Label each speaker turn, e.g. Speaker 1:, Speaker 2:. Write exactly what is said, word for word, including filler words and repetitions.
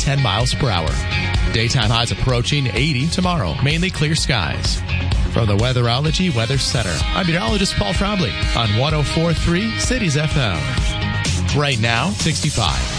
Speaker 1: ten miles per hour. Daytime highs approaching eighty tomorrow. Mainly clear skies. From the Weatherology Weather Center, I'm meteorologist Paul Trombley on one oh four point three Cities F M. Right now, sixty-five.